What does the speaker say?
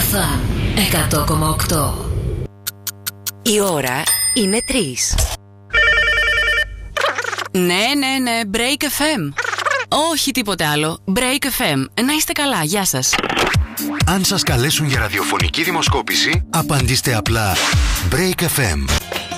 Φαν 100,8. Η ώρα είναι 3. Ναι, Break FM. Όχι τίποτε άλλο. Break FM. Να είστε καλά, γεια σας. Αν σας καλέσουν για ραδιοφωνική δημοσκόπηση, απαντήστε απλά Break FM.